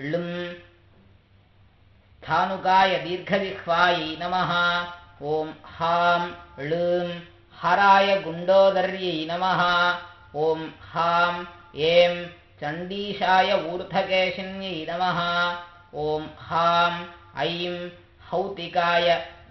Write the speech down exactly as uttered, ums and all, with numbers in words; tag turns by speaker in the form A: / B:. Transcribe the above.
A: ளுं स्थानुकाय दीर्घजिह्वायै नमः। ॐ हां ळूं हराय गुण्डोदर्यै नमः। ॐ हां ऐं चण्डीशाय ऊर्ध्वकेशिन्यै नमः। ॐ हां ऐं हौतिकाय